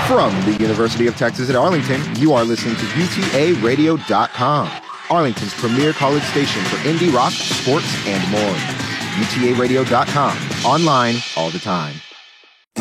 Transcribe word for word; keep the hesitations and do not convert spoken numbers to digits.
From the University of Texas at Arlington, you are listening to U T A radio dot com, Arlington's premier college station for indie rock, sports, and more. U T A radio dot com, online all the time.